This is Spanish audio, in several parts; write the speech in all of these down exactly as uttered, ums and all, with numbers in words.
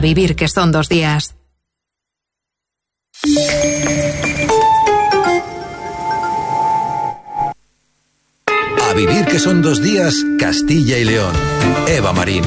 A vivir que son dos días. A vivir que son dos días, Castilla y León. Eva Marín.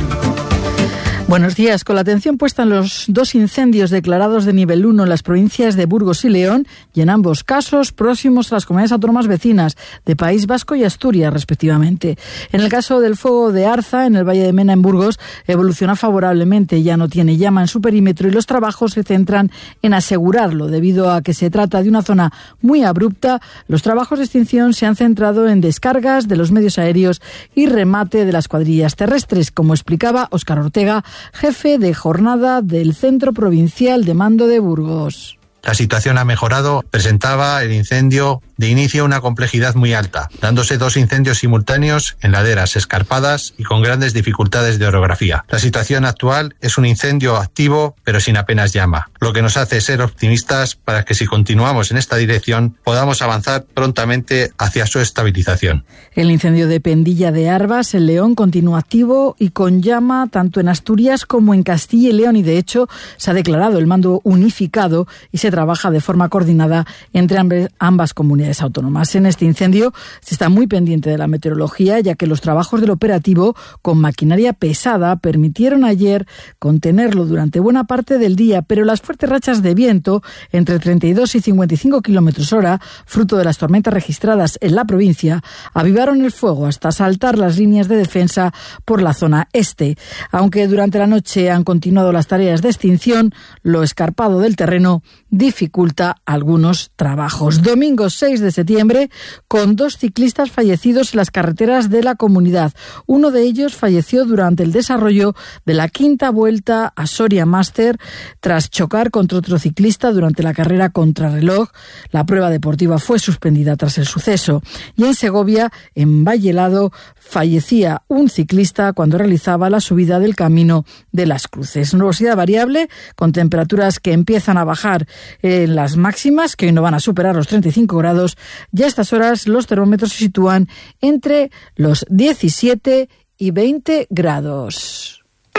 Buenos días. Con la atención puesta en los dos incendios declarados de nivel uno en las provincias de Burgos y León, y en ambos casos próximos a las comunidades autónomas vecinas de País Vasco y Asturias, respectivamente. En el caso del fuego de Arza, en el Valle de Mena, en Burgos, evoluciona favorablemente, ya no tiene llama en su perímetro y los trabajos se centran en asegurarlo. Debido a que se trata de una zona muy abrupta, los trabajos de extinción se han centrado en descargas de los medios aéreos y remate de las cuadrillas terrestres, como explicaba Óscar Ortega, jefe de jornada del Centro Provincial de Mando de Burgos. La situación ha mejorado, presentaba el incendio de inicio una complejidad muy alta, dándose dos incendios simultáneos en laderas escarpadas y con grandes dificultades de orografía. La situación actual es un incendio activo, pero sin apenas llama, lo que nos hace ser optimistas para que si continuamos en esta dirección podamos avanzar prontamente hacia su estabilización. El incendio de Pendilla de Arvas, en León, continúa activo y con llama tanto en Asturias como en Castilla y León, y de hecho se ha declarado el mando unificado y se trabaja de forma coordinada entre ambas comunidades autónomas. En este incendio se está muy pendiente de la meteorología, ya que los trabajos del operativo con maquinaria pesada permitieron ayer contenerlo durante buena parte del día, pero las fuertes rachas de viento entre treinta y dos y cincuenta y cinco kilómetros hora, fruto de las tormentas registradas en la provincia, avivaron el fuego hasta saltar las líneas de defensa por la zona este. Aunque durante la noche han continuado las tareas de extinción, lo escarpado del terreno dificulta algunos trabajos. Domingo seis de septiembre, con dos ciclistas fallecidos en las carreteras de la comunidad. Uno de ellos falleció durante el desarrollo de la quinta vuelta a Soria Master tras chocar contra otro ciclista durante la carrera contrarreloj. La prueba deportiva fue suspendida tras el suceso. Y en Segovia, en Vallelado, fallecía un ciclista cuando realizaba la subida del Camino de las Cruces. Nubosidad variable, con temperaturas que empiezan a bajar en las máximas, que hoy no van a superar los treinta y cinco grados. Ya a estas horas los termómetros se sitúan entre los diecisiete y veinte grados.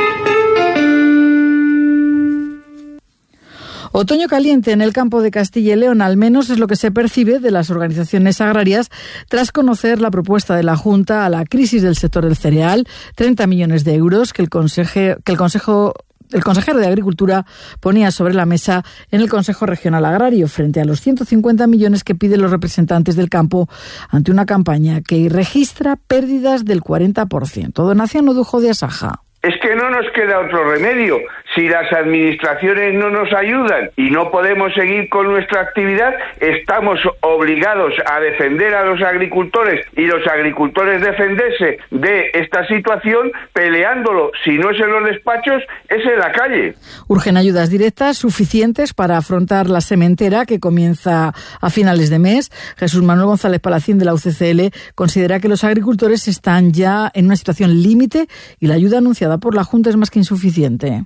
Otoño caliente en el campo de Castilla y León, al menos es lo que se percibe de las organizaciones agrarias tras conocer la propuesta de la Junta a la crisis del sector del cereal, treinta millones de euros que el Consejo, que el Consejo El consejero de Agricultura ponía sobre la mesa en el Consejo Regional Agrario frente a los ciento cincuenta millones que piden los representantes del campo ante una campaña que registra pérdidas del cuarenta por ciento. Donación Odujo de Asaja. Es que no nos queda otro remedio. Si las administraciones no nos ayudan y no podemos seguir con nuestra actividad, estamos obligados a defender a los agricultores y los agricultores defenderse de esta situación peleándolo. Si no es en los despachos, es en la calle. Urgen ayudas directas suficientes para afrontar la sementera que comienza a finales de mes. Jesús Manuel González Palacín de la U C C L considera que los agricultores están ya en una situación límite y la ayuda anunciada por la Junta es más que insuficiente.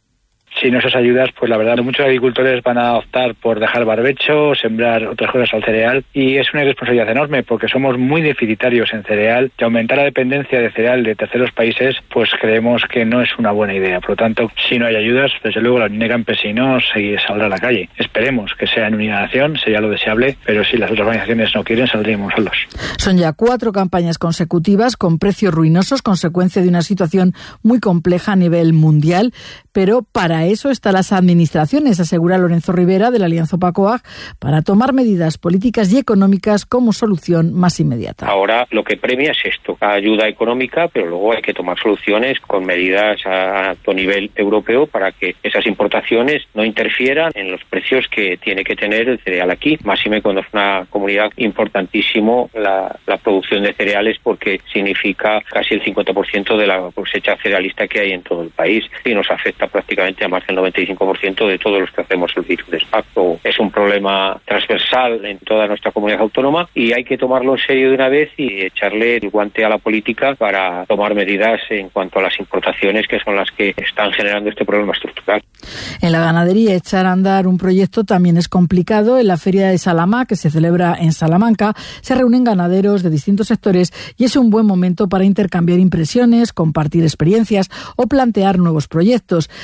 Sin esas ayudas, pues la verdad, muchos agricultores van a optar por dejar barbecho, sembrar otras cosas al cereal, y es una irresponsabilidad enorme porque somos muy deficitarios en cereal, y aumentar la dependencia de cereal de terceros países, pues creemos que no es una buena idea. Por lo tanto, si no hay ayudas, desde luego la Unión de Campesinos saldrá a la calle. Esperemos que sea en unidad nación, sería lo deseable, pero si las otras organizaciones no quieren, saldríamos solos. Son ya cuatro campañas consecutivas con precios ruinosos, consecuencia de una situación muy compleja a nivel mundial, pero para eso están las administraciones, asegura Lorenzo Rivera de la Alianza Opacoag, para tomar medidas políticas y económicas como solución más inmediata. Ahora lo que premia es esto, ayuda económica, pero luego hay que tomar soluciones con medidas a alto nivel europeo para que esas importaciones no interfieran en los precios que tiene que tener el cereal aquí, máxime cuando es una comunidad importantísimo la, la producción de cereales, porque significa casi el cincuenta por ciento de la cosecha cerealista que hay en todo el país y nos afecta prácticamente a más del noventa y cinco por ciento de todos los que hacemos el virus de Spacto. Es un problema transversal en toda nuestra comunidad autónoma y hay que tomarlo en serio de una vez y echarle el guante a la política para tomar medidas en cuanto a las importaciones, que son las que están generando este problema estructural. En la ganadería, echar a andar un proyecto también es complicado. En la Feria de Salamá, que se celebra en Salamanca, se reúnen ganaderos de distintos sectores y es un buen momento para intercambiar impresiones, compartir experiencias o plantear nuevos proyectos. En A Vivir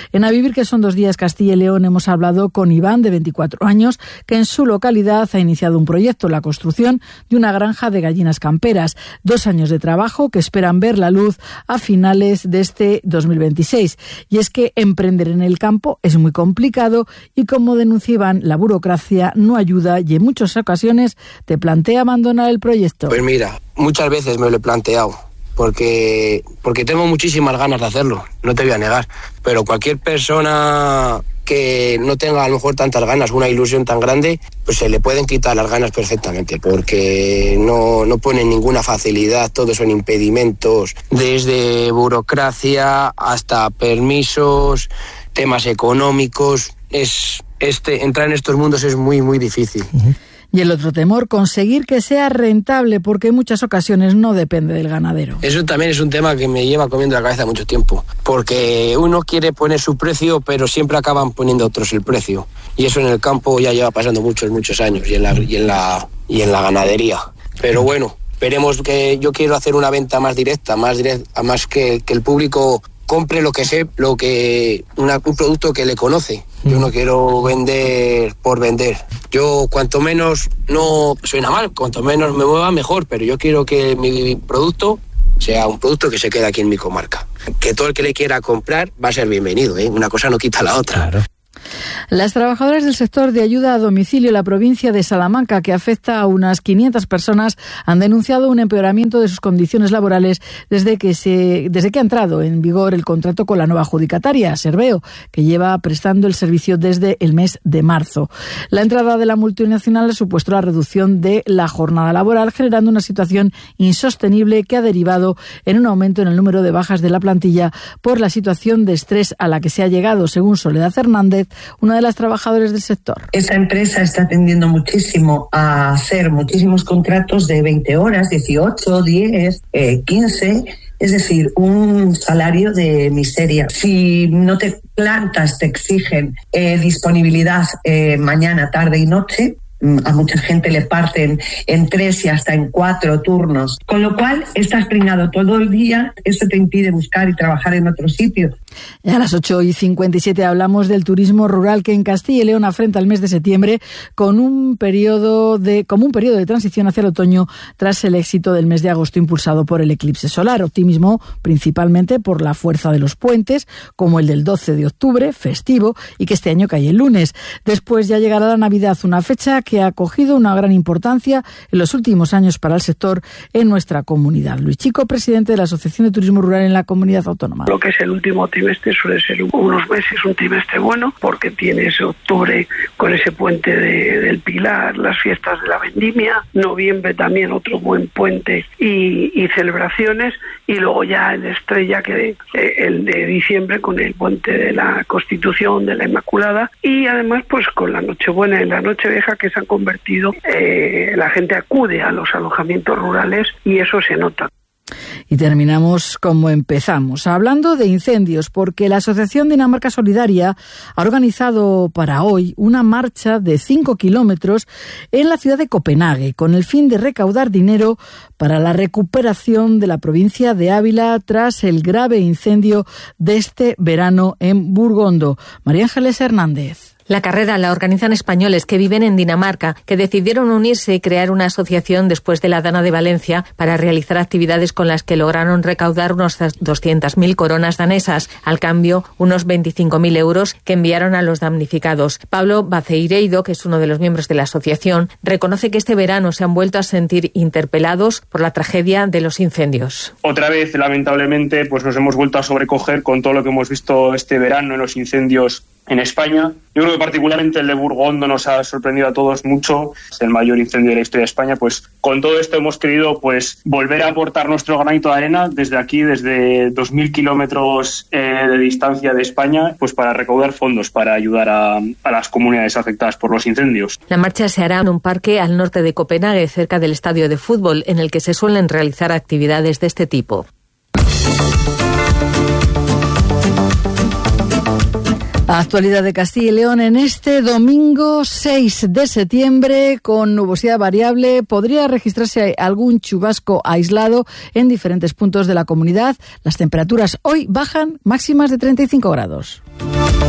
Vivir que son dos días Castilla y León hemos hablado con Iván, de veinticuatro años, que en su localidad ha iniciado un proyecto, la construcción de una granja de gallinas camperas. Dos años de trabajo que esperan ver la luz a finales de este dos mil veintiséis. Y es que emprender en el campo es muy complicado y, como denuncia Iván, la burocracia no ayuda y en muchas ocasiones te plantea abandonar el proyecto. Pues mira, muchas veces me lo he planteado. Porque, porque tengo muchísimas ganas de hacerlo, no te voy a negar. Pero cualquier persona que no tenga a lo mejor tantas ganas, una ilusión tan grande, pues se le pueden quitar las ganas perfectamente, porque no, no ponen ninguna facilidad, todos son impedimentos, desde burocracia hasta permisos, temas económicos. Es, este, entrar en estos mundos es muy, muy difícil. Uh-huh. Y el otro temor, conseguir que sea rentable, porque en muchas ocasiones no depende del ganadero. Eso también es un tema que me lleva comiendo la cabeza mucho tiempo, porque uno quiere poner su precio, pero siempre acaban poniendo otros el precio. Y eso en el campo ya lleva pasando muchos, muchos años, y en la, y en la, y en la ganadería. Pero bueno, esperemos que yo quiero hacer una venta más directa, más directa, más que, que el público compre lo que sé, lo que una, un producto que le conoce. Yo no quiero vender por vender. Yo cuanto menos, no suena mal, cuanto menos me mueva mejor, pero yo quiero que mi producto sea un producto que se quede aquí en mi comarca. Que todo el que le quiera comprar va a ser bienvenido, ¿eh? Una cosa no quita la otra. Claro. Las trabajadoras del sector de ayuda a domicilio en la provincia de Salamanca, que afecta a unas quinientas personas, han denunciado un empeoramiento de sus condiciones laborales desde que se, desde que ha entrado en vigor el contrato con la nueva adjudicataria, Serveo, que lleva prestando el servicio desde el mes de marzo. La entrada de la multinacional ha supuesto la reducción de la jornada laboral, generando una situación insostenible que ha derivado en un aumento en el número de bajas de la plantilla por la situación de estrés a la que se ha llegado, según Soledad Hernández, una de las trabajadoras del sector. Esta empresa está tendiendo muchísimo a hacer muchísimos contratos de veinte horas, dieciocho, diez, eh, quince, es decir, un salario de miseria. Si no te plantas, te exigen eh, disponibilidad eh, mañana, tarde y noche. A mucha gente le parten en tres y hasta en cuatro turnos. Con lo cual, estás pringado todo el día, eso te impide buscar y trabajar en otro sitio. A las ocho y cincuenta y siete hablamos del turismo rural, que en Castilla y León afronta el mes de septiembre con un periodo de, como un periodo de transición hacia el otoño tras el éxito del mes de agosto impulsado por el eclipse solar. Optimismo principalmente por la fuerza de los puentes, como el del doce de octubre, festivo, y que este año cae el lunes. Después ya llegará la Navidad, una fecha que ha cogido una gran importancia en los últimos años para el sector en nuestra comunidad. Luis Chico, presidente de la Asociación de Turismo Rural en la Comunidad Autónoma. Lo que es el último trimestre suele ser unos meses, un trimestre bueno, porque tienes octubre con ese puente de, del Pilar, las fiestas de la vendimia, noviembre también otro buen puente y, y celebraciones, y luego ya el estrella, que eh, el de diciembre con el puente de la Constitución, de la Inmaculada, y además pues con la Nochebuena y la Nochevieja, que se han convertido, eh, la gente acude a los alojamientos rurales y eso se nota. Y terminamos como empezamos, hablando de incendios, porque la Asociación Dinamarca Solidaria ha organizado para hoy una marcha de cinco kilómetros en la ciudad de Copenhague, con el fin de recaudar dinero para la recuperación de la provincia de Ávila tras el grave incendio de este verano en Burgondo. María Ángeles Hernández. La carrera la organizan españoles que viven en Dinamarca, que decidieron unirse y crear una asociación después de la Dana de Valencia para realizar actividades con las que lograron recaudar unos doscientas mil coronas danesas, al cambio unos veinticinco mil euros que enviaron a los damnificados. Pablo Baceireido, que es uno de los miembros de la asociación, reconoce que este verano se han vuelto a sentir interpelados por la tragedia de los incendios. Otra vez, lamentablemente, pues nos hemos vuelto a sobrecoger con todo lo que hemos visto este verano en los incendios en España. Yo creo que particularmente el de Burgondo nos ha sorprendido a todos mucho. Es el mayor incendio de la historia de España. Pues con todo esto hemos querido pues volver a aportar nuestro granito de arena desde aquí, desde dos mil kilómetros eh, de distancia de España, pues para recaudar fondos para ayudar a, a las comunidades afectadas por los incendios. La marcha se hará en un parque al norte de Copenhague, cerca del estadio de fútbol, en el que se suelen realizar actividades de este tipo. Actualidad de Castilla y León en este domingo seis de septiembre, con nubosidad variable. Podría registrarse algún chubasco aislado en diferentes puntos de la comunidad. Las temperaturas hoy bajan máximas de treinta y cinco grados.